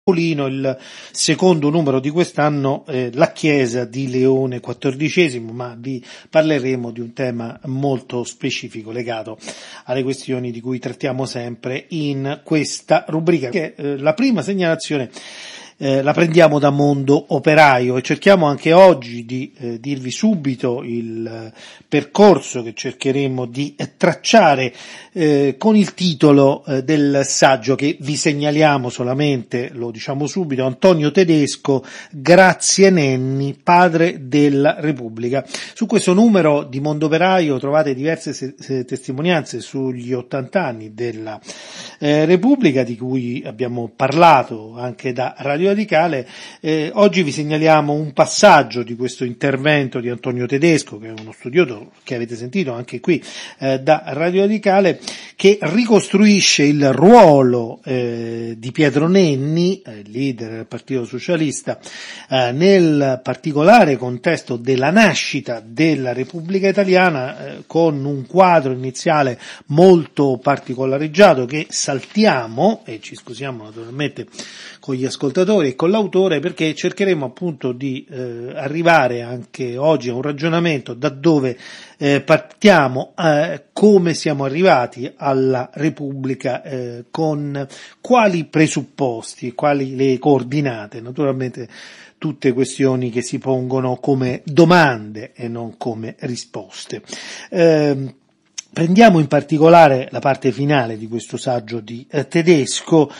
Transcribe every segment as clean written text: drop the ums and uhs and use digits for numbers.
il secondo numero di quest'anno, la Chiesa di Leone XIV, ma vi parleremo di un tema molto specifico legato alle questioni di cui trattiamo sempre in questa rubrica, che la prima segnalazione la prendiamo da Mondo Operaio e cerchiamo anche oggi di dirvi subito il percorso che cercheremo di tracciare con il titolo del saggio che vi segnaliamo solamente, lo diciamo subito: Antonio Tedesco, Grazie Nenni, padre della Repubblica. Su questo numero di Mondo Operaio trovate diverse testimonianze sugli 80 anni della Repubblica, di cui abbiamo parlato anche da Radio Radicale. Oggi vi segnaliamo un passaggio di questo intervento di Antonio Tedesco, che è uno studioso che avete sentito anche qui da Radio Radicale, che ricostruisce il ruolo di Pietro Nenni, leader del Partito Socialista, nel particolare contesto della nascita della Repubblica Italiana, con un quadro iniziale molto particolareggiato che saltiamo, e ci scusiamo naturalmente con gli ascoltatori e con l'autore, perché cercheremo appunto di arrivare anche oggi a un ragionamento da dove partiamo, come siamo arrivati alla Repubblica, con quali presupposti, quali le coordinate, naturalmente tutte questioni che si pongono come domande e non come risposte. Prendiamo in particolare la parte finale di questo saggio di Tedesco,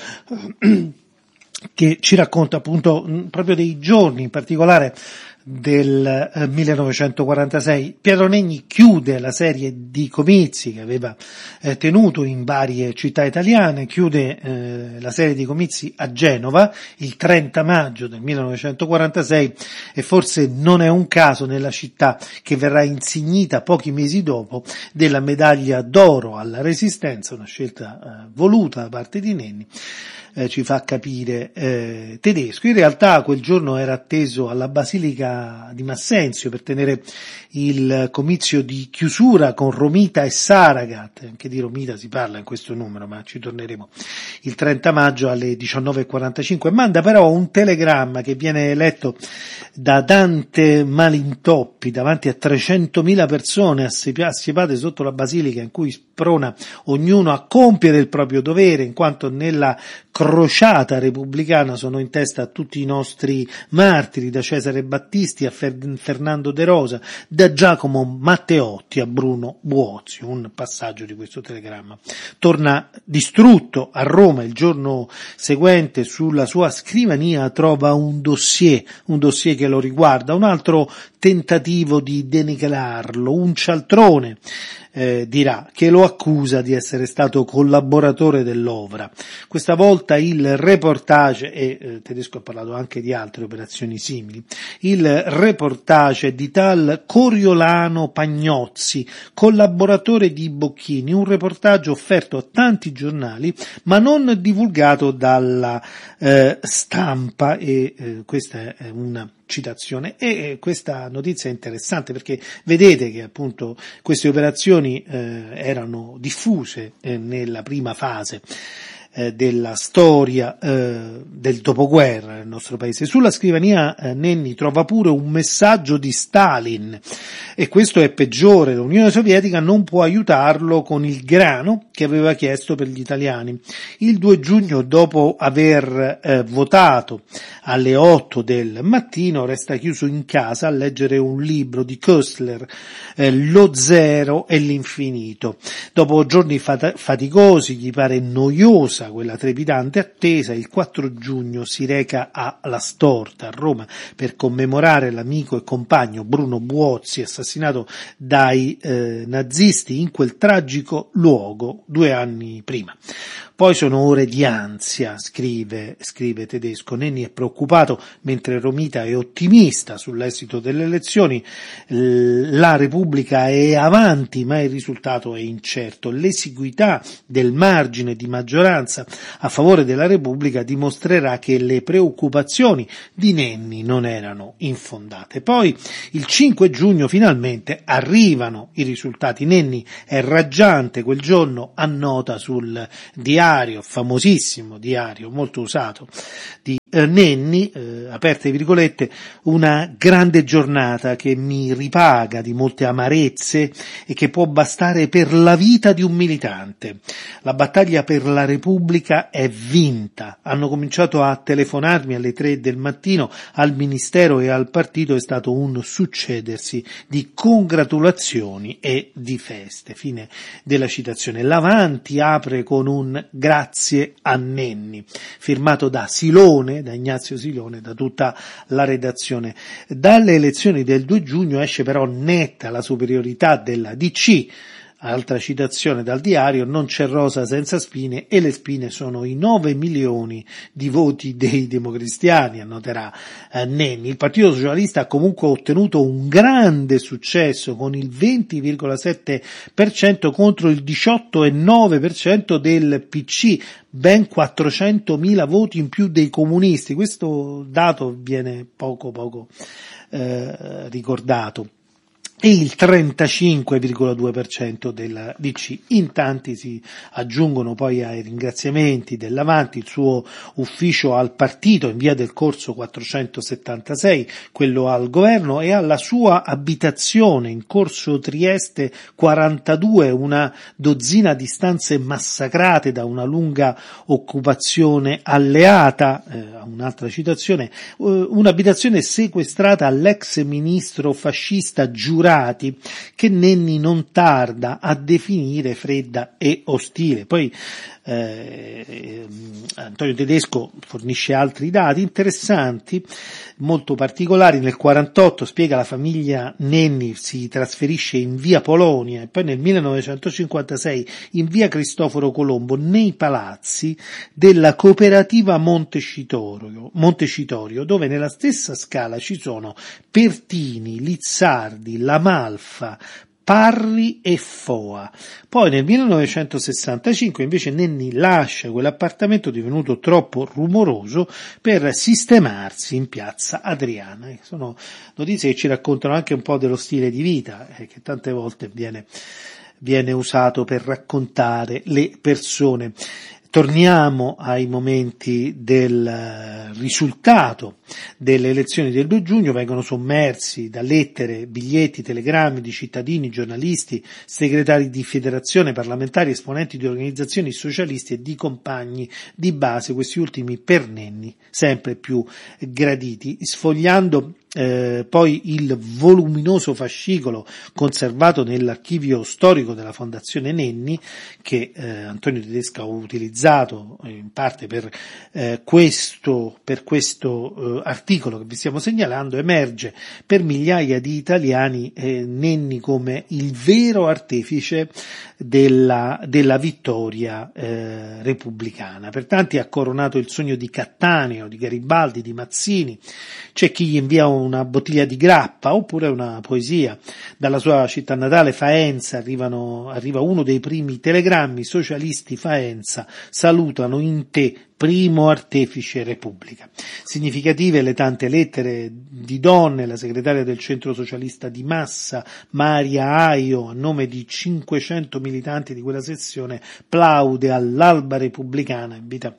che ci racconta appunto proprio dei giorni, in particolare del 1946. Pietro Nenni chiude la serie di comizi che aveva tenuto in varie città italiane, chiude la serie di comizi a Genova il 30 maggio del 1946, e forse non è un caso nella città che verrà insignita pochi mesi dopo della medaglia d'oro alla Resistenza, una scelta voluta da parte di Nenni. Ci fa capire Tedesco. In realtà quel giorno era atteso alla Basilica di Massenzio per tenere il comizio di chiusura con Romita e Saragat. Anche di Romita si parla in questo numero, ma ci torneremo il 30 maggio alle 19:45. Manda però un telegramma che viene letto da Dante Malintoppi davanti a 300.000 persone assiepate sotto la Basilica, in cui sprona ognuno a compiere il proprio dovere, in quanto nella crociata repubblicana sono in testa a tutti i nostri martiri, da Cesare Battisti a Fernando De Rosa, da Giacomo Matteotti a Bruno Buozio. Un passaggio di questo telegramma. Torna distrutto a Roma. Il giorno seguente sulla sua scrivania trova un dossier che lo riguarda, un altro tentativo di denigrarlo, un cialtrone, dirà, che lo accusa di essere stato collaboratore dell'Ovra. Questa volta il reportage, e Tedesco ha parlato anche di altre operazioni simili, il reportage di tal Coriolano Pagnozzi, collaboratore di Bocchini, un reportaggio offerto a tanti giornali ma non divulgato dalla stampa, e questa è una citazione. E questa notizia è interessante perché vedete che appunto queste operazioni erano diffuse nella prima fase della storia del dopoguerra nel nostro paese. Sulla scrivania Nenni trova pure un messaggio di Stalin, e questo è peggiore: l'Unione Sovietica non può aiutarlo con il grano che aveva chiesto per gli italiani. Il 2 giugno, dopo aver votato alle 8 del mattino, resta chiuso in casa a leggere un libro di Köstler, Lo zero e l'infinito. Dopo giorni faticosi, gli pare noiosa quella trepidante attesa, il 4 giugno si reca alla Storta a Roma per commemorare l'amico e compagno Bruno Buozzi, assassinato dai nazisti in quel tragico luogo 2 anni prima. Poi sono ore di ansia, scrive Tedesco. Nenni è preoccupato mentre Romita è ottimista sull'esito delle elezioni. La Repubblica è avanti, ma il risultato è incerto. L'esiguità del margine di maggioranza a favore della Repubblica dimostrerà che le preoccupazioni di Nenni non erano infondate. Poi il 5 giugno finalmente arrivano i risultati. Nenni è raggiante quel giorno, annota sul diario, famosissimo diario molto usato di Nenni, aperte virgolette, una grande giornata che mi ripaga di molte amarezze e che può bastare per la vita di un militante. La battaglia per la Repubblica è vinta. Hanno cominciato a telefonarmi alle 3 del mattino al Ministero e al partito, è stato un succedersi di congratulazioni e di feste. Fine della citazione. L'Avanti apre con un grazie a Nenni, firmato da Ignazio Silone, da tutta la redazione. Dalle elezioni del 2 giugno esce però netta la superiorità della DC. Altra citazione dal diario: non c'è rosa senza spine e le spine sono i 9 milioni di voti dei democristiani, annoterà Nenni. Il Partito Socialista ha comunque ottenuto un grande successo con il 20,7% contro il 18,9% del PC, ben 400.000 voti in più dei comunisti. Questo dato viene poco ricordato. E il 35,2% della DC. In tanti si aggiungono poi ai ringraziamenti dell'Avanti il suo ufficio al partito in via del Corso 476, quello al governo, e alla sua abitazione in Corso Trieste 42, una dozzina di stanze massacrate da una lunga occupazione alleata, un'altra citazione, un'abitazione sequestrata all'ex ministro fascista Giurati, che Nenni non tarda a definire fredda e ostile. Poi Antonio Tedesco fornisce altri dati interessanti, molto particolari. Nel 48 spiega la famiglia Nenni si trasferisce in via Polonia e poi nel 1956 in via Cristoforo Colombo, nei palazzi della cooperativa Montecitorio, dove nella stessa scala ci sono Pertini, Lizzardi, La Malfa, Parri e Foa. Poi nel 1965 invece Nenni lascia quell'appartamento divenuto troppo rumoroso per sistemarsi in piazza Adriana. Sono notizie che ci raccontano anche un po' dello stile di vita che tante volte viene usato per raccontare le persone. Torniamo ai momenti del risultato delle elezioni del 2 giugno, vengono sommersi da lettere, biglietti, telegrammi di cittadini, giornalisti, segretari di federazione, parlamentari, esponenti di organizzazioni socialisti e di compagni di base, questi ultimi per Nenni sempre più graditi. Sfogliando poi il voluminoso fascicolo conservato nell'archivio storico della Fondazione Nenni, che Antonio Tedesco ha utilizzato in parte per questo articolo che vi stiamo segnalando, emerge per migliaia di italiani Nenni come il vero artefice della vittoria repubblicana. Per tanti ha coronato il sogno di Cattaneo, di Garibaldi, di Mazzini. C'è chi gli invia una bottiglia di grappa oppure una poesia. Dalla sua città natale Faenza arriva uno dei primi telegrammi: socialisti Faenza salutano in te primo artefice Repubblica. Significative le tante lettere di donne: la segretaria del Centro Socialista di Massa, Maria Aio, a nome di 500 militanti di quella sezione, plaude all'alba repubblicana,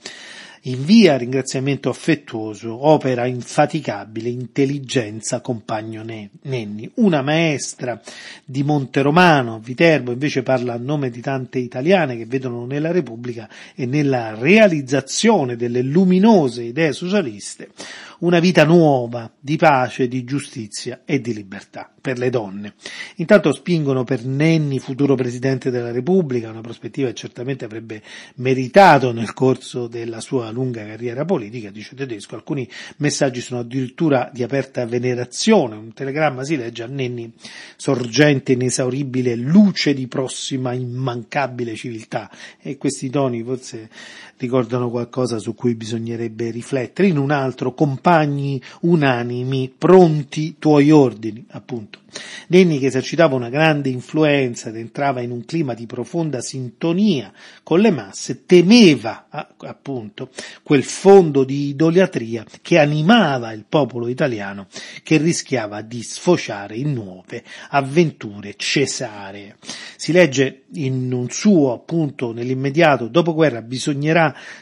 invia ringraziamento affettuoso, opera infaticabile, intelligenza, compagno Nenni. Una maestra di Monteromano, Viterbo, invece parla a nome di tante italiane che vedono nella Repubblica e nella realizzazione delle luminose idee socialiste una vita nuova di pace, di giustizia e di libertà per le donne. Intanto spingono per Nenni, futuro Presidente della Repubblica, una prospettiva che certamente avrebbe meritato nel corso della sua lunga carriera politica, dice Tedesco. Alcuni messaggi sono addirittura di aperta venerazione. Un telegramma si legge: a Nenni sorgente inesauribile, luce di prossima immancabile civiltà. E questi toni forse ricordano qualcosa su cui bisognerebbe riflettere. In un altro: compagni unanimi, pronti tuoi ordini, appunto. Nenni, che esercitava una grande influenza ed entrava in un clima di profonda sintonia con le masse, temeva appunto quel fondo di idolatria che animava il popolo italiano, che rischiava di sfociare in nuove avventure cesaree. Si legge in un suo, appunto, nell'immediato dopoguerra bisognerà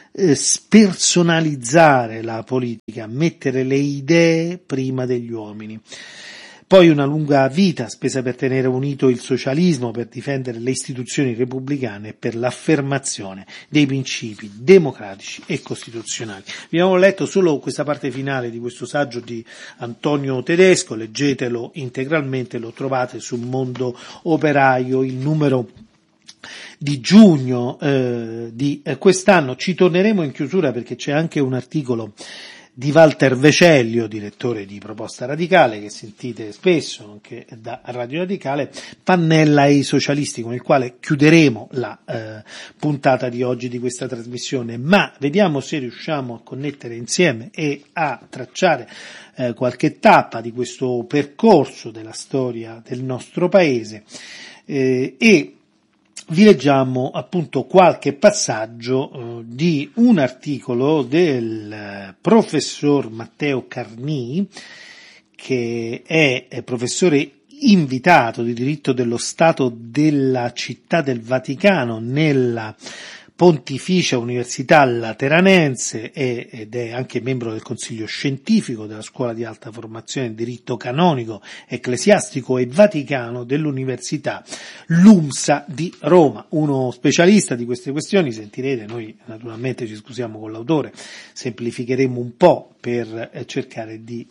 spersonalizzare la politica, mettere le idee prima degli uomini. Poi una lunga vita spesa per tenere unito il socialismo, per difendere le istituzioni repubblicane e per l'affermazione dei principi democratici e costituzionali. Abbiamo letto solo questa parte finale di questo saggio di Antonio Tedesco, leggetelo integralmente, lo trovate su Mondo Operaio, il numero di giugno di quest'anno. Ci torneremo in chiusura perché c'è anche un articolo di Walter Vecellio, direttore di Proposta Radicale, che sentite spesso anche da Radio Radicale, Pannella e i socialisti, con il quale chiuderemo la puntata di oggi di questa trasmissione, ma vediamo se riusciamo a connettere insieme e a tracciare qualche tappa di questo percorso della storia del nostro paese e vi leggiamo appunto qualche passaggio di un articolo del professor Matteo Carnì, che è professore invitato di diritto dello Stato della Città del Vaticano nella Pontificia Università Lateranense ed è anche membro del Consiglio Scientifico della Scuola di Alta Formazione in Diritto Canonico, Ecclesiastico e Vaticano dell'Università LUMSA di Roma. Uno specialista di queste questioni, sentirete, noi naturalmente ci scusiamo con l'autore, semplificheremo un po' per cercare di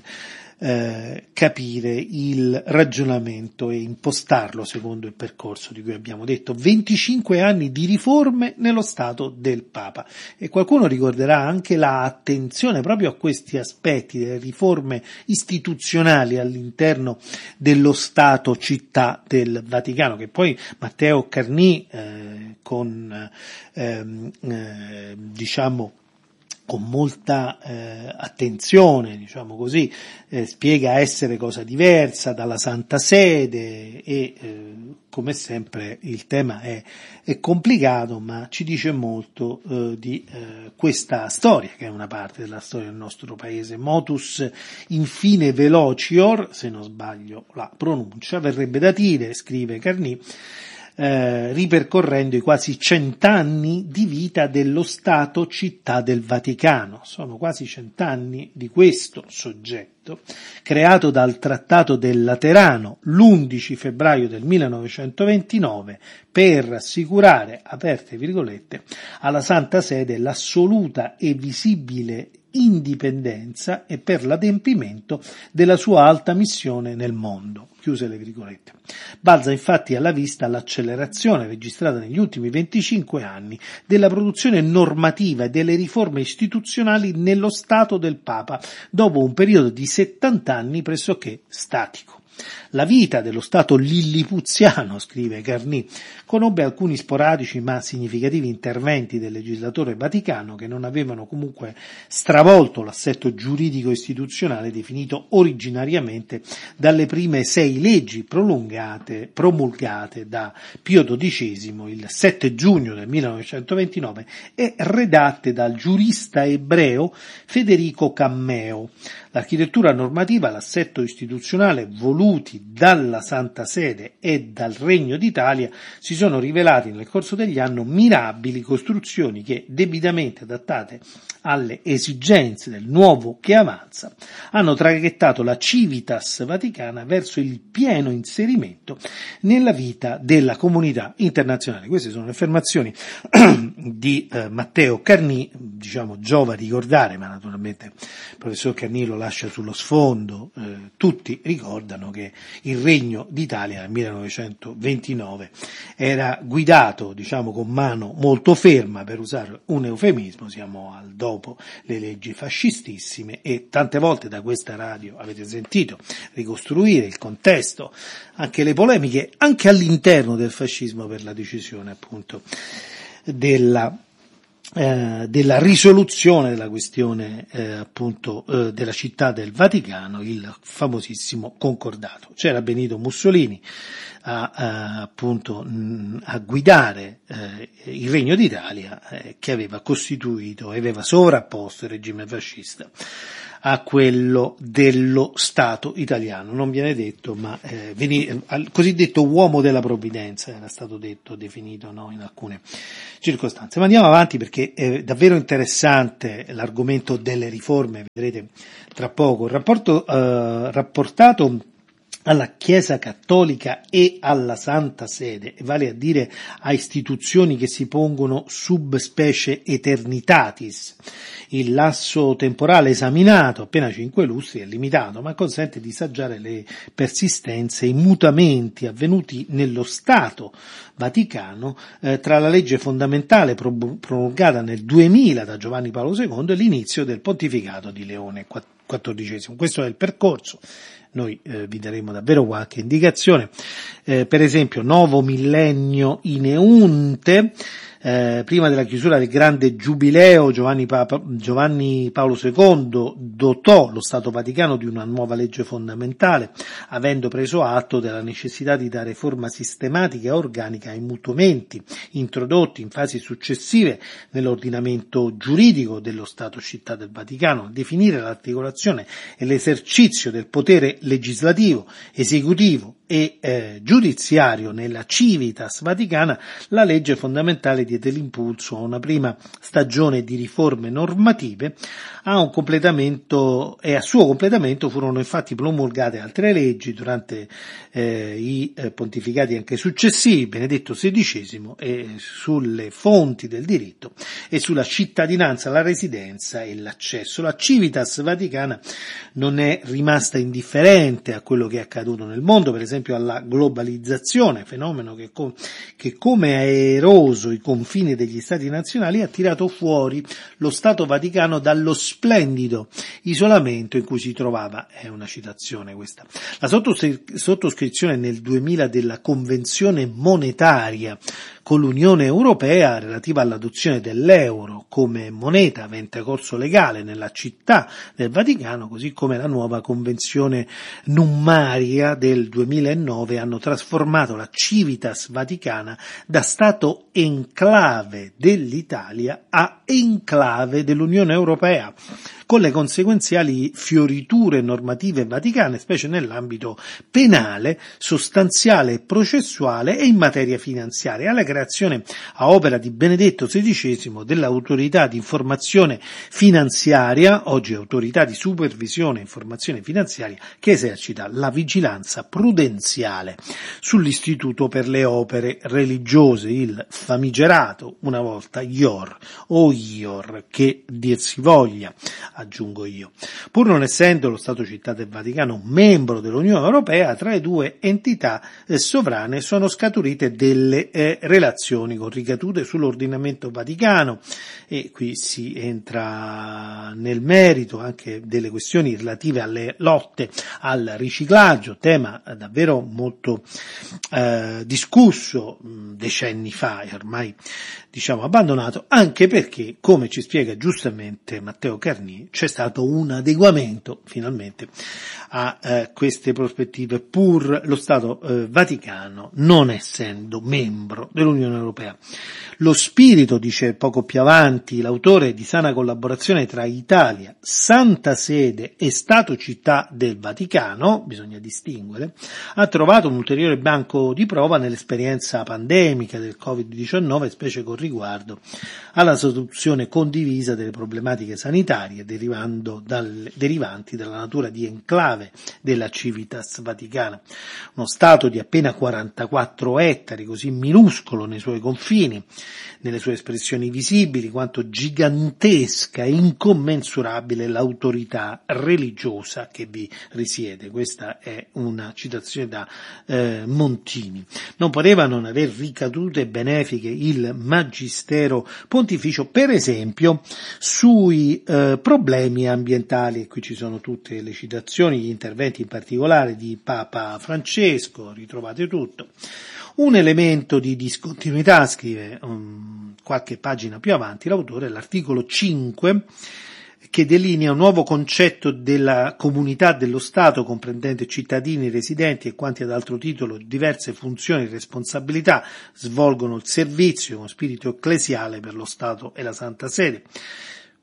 capire il ragionamento e impostarlo secondo il percorso di cui abbiamo detto. 25 anni di riforme nello Stato del Papa, e qualcuno ricorderà anche la attenzione proprio a questi aspetti delle riforme istituzionali all'interno dello Stato Città del Vaticano, che poi Matteo Carnì con molta attenzione, diciamo così, spiega essere cosa diversa dalla Santa Sede e come sempre il tema è complicato, ma ci dice molto di questa storia, che è una parte della storia del nostro paese. Motus infine velocior, se non sbaglio la pronuncia, verrebbe da dire, scrive Carnì, ripercorrendo i quasi 100 anni di vita dello Stato Città del Vaticano. Sono quasi 100 anni di questo soggetto, creato dal Trattato del Laterano l'11 febbraio del 1929 per assicurare, aperte virgolette, alla Santa Sede l'assoluta e visibile indipendenza e per l'adempimento della sua alta missione nel mondo, chiuse le virgolette. Balza infatti alla vista l'accelerazione registrata negli ultimi 25 anni della produzione normativa e delle riforme istituzionali nello Stato del Papa, dopo un periodo di 70 anni pressoché statico. La vita dello Stato lillipuziano, scrive Carnì, conobbe alcuni sporadici ma significativi interventi del legislatore vaticano che non avevano comunque stravolto l'assetto giuridico istituzionale definito originariamente dalle prime 6 leggi promulgate da Pio XII il 7 giugno del 1929 e redatte dal giurista ebreo Federico Cammeo. L'architettura normativa, l'assetto istituzionale voluti dalla Santa Sede e dal Regno d'Italia si sono rivelati nel corso degli anni mirabili costruzioni che, debitamente adattate alle esigenze del nuovo che avanza, hanno traghettato la civitas vaticana verso il pieno inserimento nella vita della comunità internazionale. Queste sono le affermazioni di Matteo Carnì, giova ricordare, ma naturalmente il professor Carnì lo lascia sullo sfondo, tutti ricordano che il Regno d'Italia nel 1929 era guidato, con mano molto ferma, per usare un eufemismo, siamo al dopo le leggi fascistissime, e tante volte da questa radio avete sentito ricostruire il contesto, anche le polemiche, anche all'interno del fascismo per la decisione appunto della risoluzione della questione della Città del Vaticano, il famosissimo concordato. C'era Benito Mussolini a guidare il Regno d'Italia, che aveva costituito e aveva sovrapposto il regime fascista a quello dello Stato italiano. Non viene detto, ma al cosiddetto uomo della provvidenza era stato definito, no, in alcune circostanze. Ma andiamo avanti perché perché è davvero interessante l'argomento delle riforme, vedrete tra poco. Il rapporto rapportato alla Chiesa Cattolica e alla Santa Sede, vale a dire a istituzioni che si pongono sub specie eternitatis. Il lasso temporale esaminato, appena 5 lustri, è limitato, ma consente di saggiare le persistenze e i mutamenti avvenuti nello Stato Vaticano tra la legge fondamentale promulgata nel 2000 da Giovanni Paolo II e l'inizio del pontificato di Leone XIV. Questo è il percorso. Noi vi daremo davvero qualche indicazione, per esempio Novo Millennio in Eunte, prima della chiusura del grande giubileo Giovanni Paolo II dotò lo Stato Vaticano di una nuova legge fondamentale, avendo preso atto della necessità di dare forma sistematica e organica ai mutamenti introdotti in fasi successive nell'ordinamento giuridico dello Stato Città del Vaticano, a definire l'articolazione e l'esercizio del potere legislativo, esecutivo e giudiziario nella Civitas Vaticana. La legge fondamentale diede l'impulso a una prima stagione di riforme normative, a suo completamento furono infatti promulgate altre leggi durante i pontificati anche successivi, Benedetto XVI, e sulle fonti del diritto e sulla cittadinanza, la residenza e l'accesso. La Civitas Vaticana non è rimasta indifferente a quello che è accaduto nel mondo, per esempio alla globalizzazione, fenomeno che come ha eroso i confini degli stati nazionali ha tirato fuori lo Stato Vaticano dallo splendido isolamento in cui si trovava. È una citazione questa. La sottoscrizione nel 2000 della Convenzione monetaria con l'Unione Europea relativa all'adozione dell'euro come moneta avente corso legale nella città del Vaticano, così come la nuova Convenzione nummaria del 2009, hanno trasformato la Civitas Vaticana da Stato enclave dell'Italia a enclave dell'Unione Europea, con le conseguenziali fioriture normative vaticane, specie nell'ambito penale, sostanziale e processuale e in materia finanziaria, alla creazione a opera di Benedetto XVI dell'autorità di informazione finanziaria, oggi autorità di supervisione e informazione finanziaria, che esercita la vigilanza prudenziale sull'Istituto per le opere religiose, il famigerato una volta IOR o IOR, che dir si voglia, aggiungo io. Pur non essendo lo Stato Città del Vaticano membro dell'Unione Europea, tra le due entità sovrane sono scaturite delle relazioni con ricadute sull'ordinamento vaticano, e qui si entra nel merito anche delle questioni relative alle lotte al riciclaggio, tema davvero molto discusso decenni fa e ormai abbandonato, anche perché, come ci spiega giustamente Matteo Carni, c'è stato un adeguamento finalmente a queste prospettive, pur lo Stato Vaticano non essendo membro dell'Unione Europea. Lo spirito, dice poco più avanti l'autore, di sana collaborazione tra Italia, Santa Sede e Stato Città del Vaticano, bisogna distinguere, ha trovato un ulteriore banco di prova nell'esperienza pandemica del Covid-19, specie con riguardo alla soluzione condivisa delle problematiche sanitarie derivanti dalla natura di enclave della Civitas Vaticana. Uno Stato di appena 44 ettari, così minuscolo nei suoi confini, nelle sue espressioni visibili, quanto gigantesca e incommensurabile l'autorità religiosa che vi risiede. Questa è una citazione da Montini. Non poteva non aver ricadute benefiche il magistero pontificio, per esempio, sui problemi ambientali, e qui ci sono tutte le citazioni, gli interventi in particolare di Papa Francesco, ritrovate tutto. Un elemento di discontinuità, scrive qualche pagina più avanti l'autore, l'articolo 5, che delinea un nuovo concetto della comunità dello Stato, comprendente cittadini, residenti e quanti ad altro titolo diverse funzioni e responsabilità svolgono il servizio con spirito ecclesiale per lo Stato e la Santa Sede.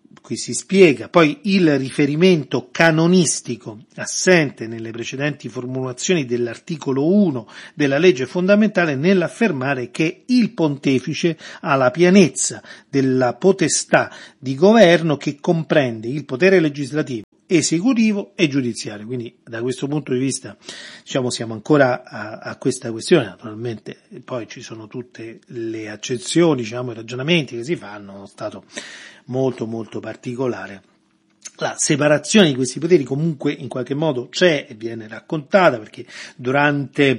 qui si spiega, poi il riferimento canonistico assente nelle precedenti formulazioni dell'articolo 1 della legge fondamentale nell'affermare che il pontefice ha la pienezza della potestà di governo che comprende il potere legislativo, esecutivo e giudiziario. Quindi da questo punto di vista siamo ancora a questa questione. Naturalmente poi ci sono tutte le accezioni, i ragionamenti che si fanno, uno stato molto molto particolare. La separazione di questi poteri comunque in qualche modo c'è e viene raccontata, perché durante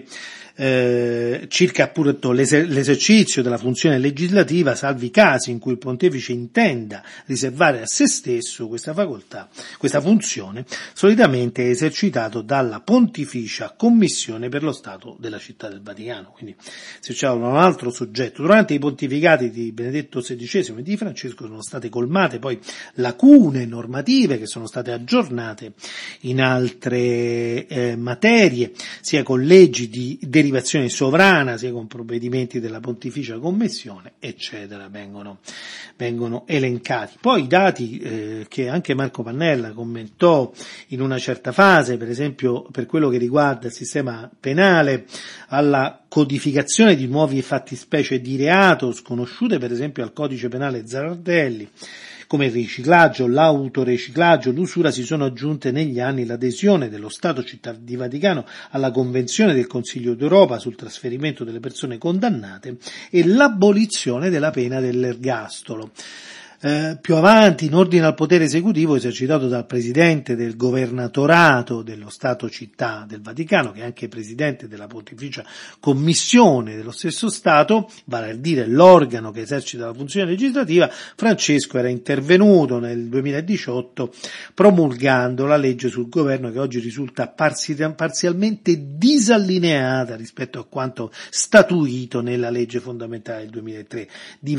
circa appunto l'esercizio della funzione legislativa, salvi casi in cui il pontefice intenda riservare a se stesso questa facoltà, questa funzione, solitamente è esercitato dalla Pontificia Commissione per lo Stato della Città del Vaticano. Quindi se c'è un altro soggetto. Durante i pontificati di Benedetto XVI e di Francesco sono state colmate poi lacune normative che sono state aggiornate in altre materie, sia con leggi di derivazione sovrana, sia con provvedimenti della Pontificia Commissione, eccetera, vengono elencati. Poi i dati che anche Marco Pannella commentò in una certa fase, per esempio per quello che riguarda il sistema penale, alla codificazione di nuovi fattispecie di reato sconosciute per esempio al codice penale Zardelli, come il riciclaggio, l'autoriciclaggio, l'usura, si sono aggiunte negli anni l'adesione dello Stato Città di Vaticano alla Convenzione del Consiglio d'Europa sul trasferimento delle persone condannate e l'abolizione della pena dell'ergastolo. Più avanti, in ordine al potere esecutivo esercitato dal presidente del governatorato dello Stato Città del Vaticano, che è anche presidente della Pontificia Commissione dello stesso Stato, vale a dire l'organo che esercita la funzione legislativa, Francesco era intervenuto nel 2018 promulgando la legge sul governo, che oggi risulta parzialmente disallineata rispetto a quanto statuito nella legge fondamentale del 2003.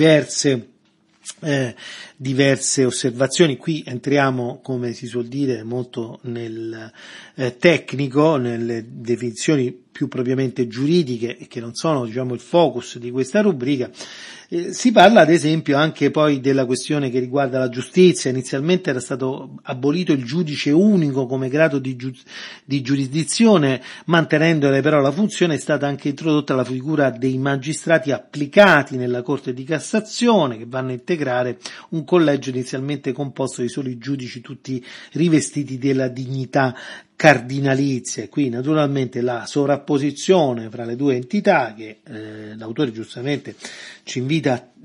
Diverse osservazioni. Qui entriamo, come si suol dire, molto nel tecnico, nelle definizioni più propriamente giuridiche, che non sono il focus di questa rubrica. Si parla ad esempio anche poi della questione che riguarda la giustizia. Inizialmente era stato abolito il giudice unico come grado di giurisdizione, mantenendone però la funzione. È stata anche introdotta la figura dei magistrati applicati nella Corte di Cassazione, che vanno a integrare un collegio inizialmente composto di soli giudici, tutti rivestiti della dignità cardinalizia. E qui naturalmente la sovrapposizione fra le due entità, che l'autore giustamente ci invita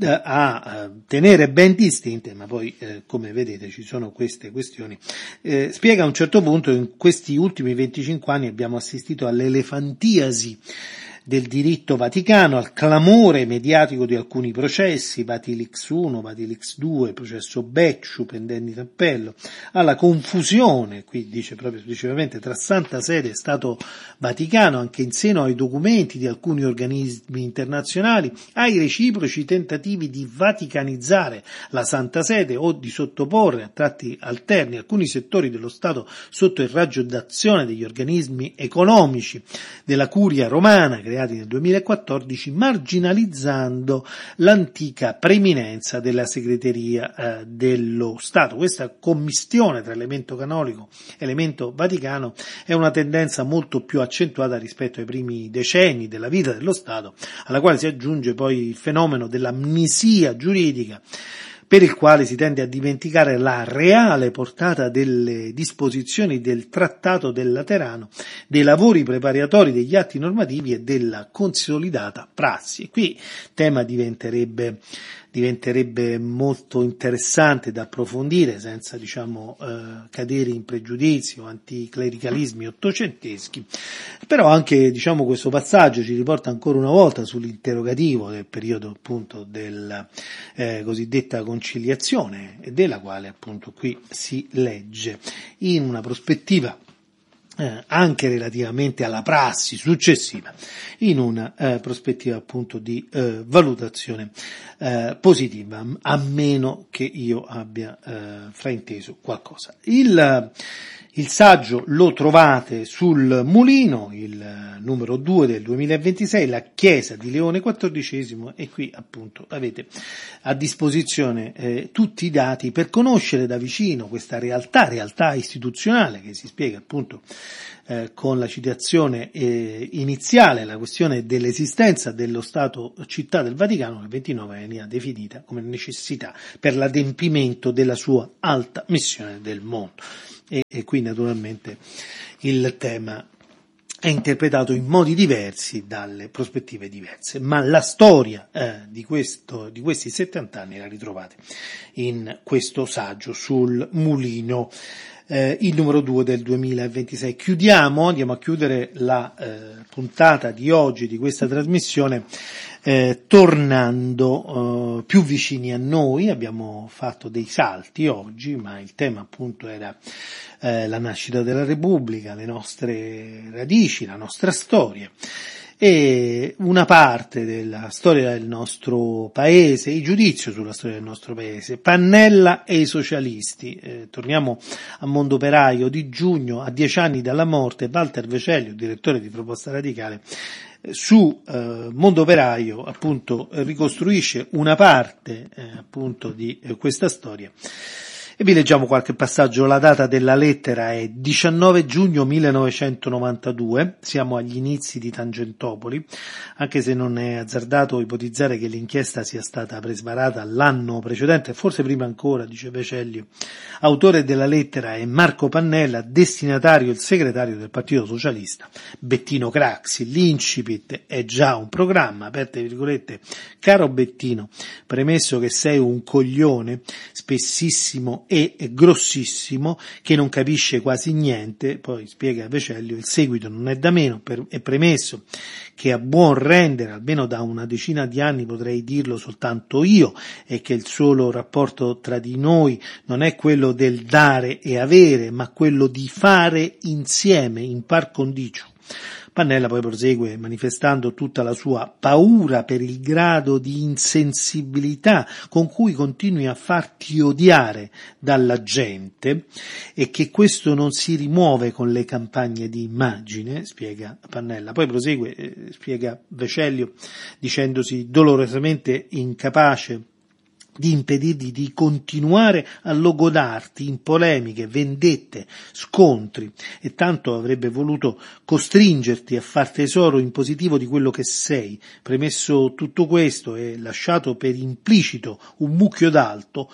a tenere ben distinte, ma poi come vedete ci sono queste questioni. Spiega a un certo punto: in questi ultimi 25 anni abbiamo assistito all'elefantiasi del diritto vaticano, al clamore mediatico di alcuni processi, Vatilix 1, Vatilix 2, processo Becciu, pendenti in appello, alla confusione, qui dice proprio esplicitamente, tra Santa Sede e Stato Vaticano, anche in seno ai documenti di alcuni organismi internazionali, ai reciproci tentativi di vaticanizzare la Santa Sede o di sottoporre a tratti alterni alcuni settori dello Stato sotto il raggio d'azione degli organismi economici della Curia Romana, creati nel 2014, marginalizzando l'antica preeminenza della segreteria dello Stato. Questa commistione tra elemento canonico e elemento vaticano è una tendenza molto più accentuata rispetto ai primi decenni della vita dello Stato, alla quale si aggiunge poi il fenomeno dell'amnesia giuridica, per il quale si tende a dimenticare la reale portata delle disposizioni del Trattato del Laterano, dei lavori preparatori degli atti normativi e della consolidata prassi. Qui il tema diventerebbe molto interessante da approfondire, senza cadere in pregiudizi o anticlericalismi ottocenteschi. Però anche questo passaggio ci riporta ancora una volta sull'interrogativo del periodo appunto della cosiddetta conciliazione, e della quale appunto qui si legge in una prospettiva anche relativamente alla prassi successiva, in una prospettiva appunto di valutazione positiva, a meno che io abbia frainteso qualcosa. Il saggio lo trovate sul Mulino, il numero 2 del 2026, la chiesa di Leone XIV, e qui appunto avete a disposizione tutti i dati per conoscere da vicino questa realtà istituzionale che si spiega appunto con la citazione iniziale, la questione dell'esistenza dello Stato Città del Vaticano, nel 29 veniva definita come necessità per l'adempimento della sua alta missione del mondo. E qui naturalmente il tema è interpretato in modi diversi dalle prospettive diverse, ma la storia di questi 70 anni la ritrovate in questo saggio sul Mulino, il numero 2 del 2026. Andiamo a chiudere la puntata di oggi di questa trasmissione tornando più vicini a noi. Abbiamo fatto dei salti oggi, ma il tema appunto era la nascita della Repubblica, le nostre radici, la nostra storia e una parte della storia del nostro paese, il giudizio sulla storia del nostro paese, Pannella e i socialisti. Torniamo a Mondoperaio di giugno, a 10 anni dalla morte. Walter Vecellio, direttore di Proposta Radicale, su Mondoperaio appunto ricostruisce una parte appunto di questa storia. E vi leggiamo qualche passaggio. La data della lettera è 19 giugno 1992, siamo agli inizi di Tangentopoli, anche se non è azzardato ipotizzare che l'inchiesta sia stata presvarata l'anno precedente, forse prima ancora, dice Vecellio. Autore della lettera è Marco Pannella, destinatario il segretario del Partito Socialista, Bettino Craxi. L'incipit è già un programma, aperte virgolette, caro Bettino, premesso che sei un coglione, spessissimo e grossissimo, che non capisce quasi niente, poi spiega Vecellio, il seguito non è da meno, è premesso che a buon rendere, almeno da una decina di anni potrei dirlo soltanto io, e che il solo rapporto tra di noi non è quello del dare e avere, ma quello di fare insieme, in par condicio. Pannella poi prosegue manifestando tutta la sua paura per il grado di insensibilità con cui continui a farti odiare dalla gente e che questo non si rimuove con le campagne di immagine, spiega Pannella. Poi prosegue, spiega Vecellio, dicendosi dolorosamente incapace di impedirgli di continuare a logodarti in polemiche, vendette, scontri, e tanto avrebbe voluto costringerti a far tesoro in positivo di quello che sei. Premesso tutto questo e lasciato per implicito un mucchio d'altro,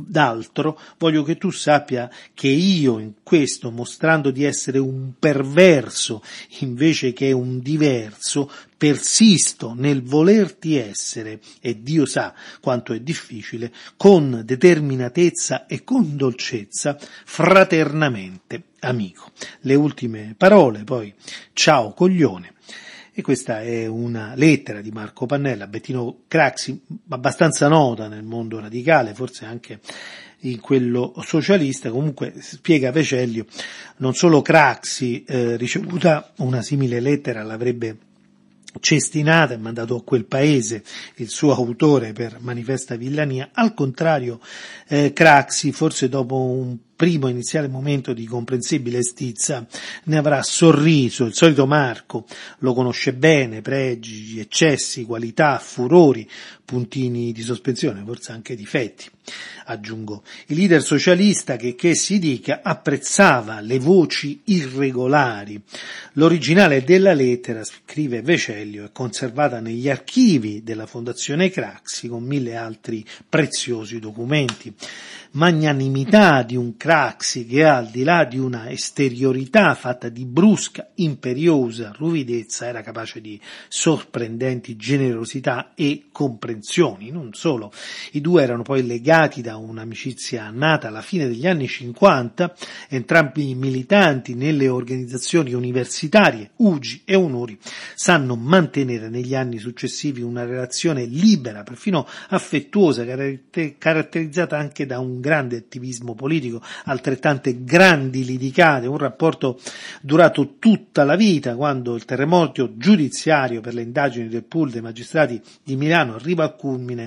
voglio che tu sappia che io in questo, mostrando di essere un perverso invece che un diverso, persisto nel volerti essere, e Dio sa quanto è difficile, con determinatezza e con dolcezza, fraternamente amico. Le ultime parole poi, ciao coglione. E questa è una lettera di Marco Pannella a Bettino Craxi, abbastanza nota nel mondo radicale, forse anche in quello socialista. Comunque spiega Vecellio, non solo Craxi ricevuta una simile lettera l'avrebbe cestinata e mandato a quel paese il suo autore per manifesta villania, al contrario Craxi, forse dopo un primo iniziale momento di comprensibile stizza, ne avrà sorriso. Il solito Marco lo conosce bene, pregi, eccessi, qualità, furori, puntini di sospensione, forse anche difetti. Aggiungo, il leader socialista che si dica apprezzava le voci irregolari. L'originale della lettera, scrive Vecellio, è conservata negli archivi della Fondazione Craxi con 1000 altri preziosi documenti. Magnanimità di un Craxi che, al di là di una esteriorità fatta di brusca, imperiosa ruvidezza, era capace di sorprendenti generosità e comprensioni. Non solo, i due erano poi legati da un'amicizia nata alla fine degli anni 50, entrambi militanti nelle organizzazioni universitarie, UGI e Onori, sanno mantenere negli anni successivi una relazione libera, perfino affettuosa, caratterizzata anche da un grande attivismo politico, altrettante grandi litigate, un rapporto durato tutta la vita. Quando il terremoto giudiziario per le indagini del pool dei magistrati di Milano arriva al culmine,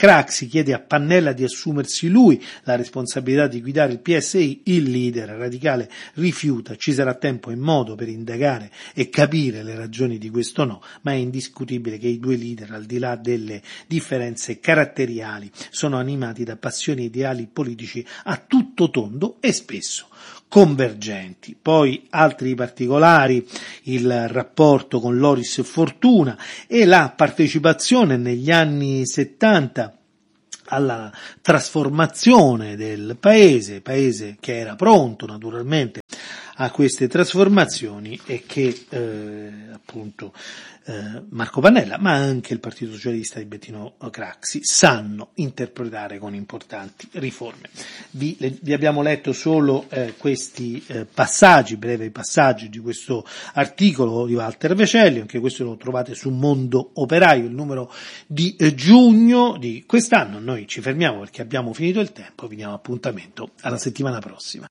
Craxi chiede a Pannella di assumersi lui la responsabilità di guidare il PSI, il leader radicale rifiuta, ci sarà tempo e modo per indagare e capire le ragioni di questo no, ma è indiscutibile che i due leader, al di là delle differenze caratteriali, sono animati da passioni ideali politici a tutto tondo e spesso convergenti. Poi altri particolari, il rapporto con Loris Fortuna e la partecipazione negli anni 70 alla trasformazione del paese che era pronto naturalmente a queste trasformazioni e che appunto Marco Pannella, ma anche il Partito Socialista di Bettino Craxi sanno interpretare con importanti riforme. Vi abbiamo letto solo questi brevi passaggi di questo articolo di Walter Vecelli, anche questo lo trovate su Mondo Operaio, il numero di giugno di quest'anno. Noi ci fermiamo perché abbiamo finito il tempo, vi diamo appuntamento alla settimana prossima.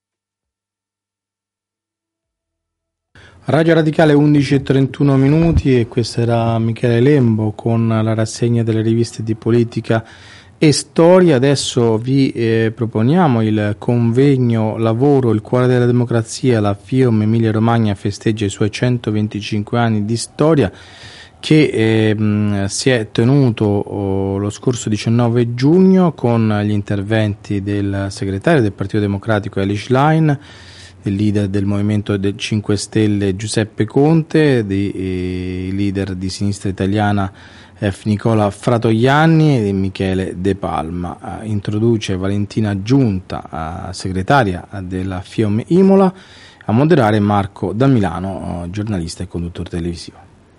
Radio Radicale 11:31 e questo era Michele Lembo con la rassegna delle riviste di politica e storia. Adesso vi proponiamo il convegno lavoro Il cuore della democrazia, la FIOM Emilia Romagna festeggia i suoi 125 anni di storia, che si è tenuto lo scorso 19 giugno con gli interventi del segretario del Partito Democratico Eli Schlein, il leader del Movimento del 5 Stelle Giuseppe Conte, dei leader di Sinistra Italiana Nicola Fratoianni e Michele De Palma. Introduce Valentina Giunta, segretaria della FIOM Imola, a moderare Marco da Milano, giornalista e conduttore televisivo.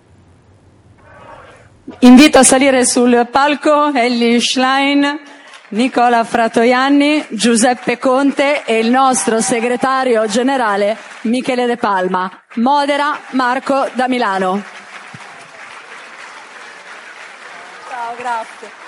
Invito a salire sul palco Eli Schlein, Nicola Fratoianni, Giuseppe Conte e il nostro segretario generale Michele De Palma. Modera Marco da Milano. Ciao, grazie.